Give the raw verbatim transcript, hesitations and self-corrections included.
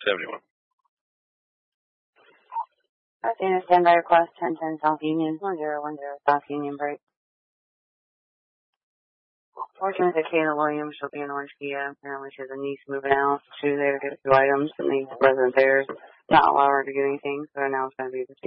seventy-one. Athena, standby request, ten ten South Union, one zero one zero South Union break. Fortunate that Kayla Williams, she'll be in Orange Kia. Apparently she has a niece moving out. She was there to get a few items, and the resident there not allow her to get anything, so now it's going to be the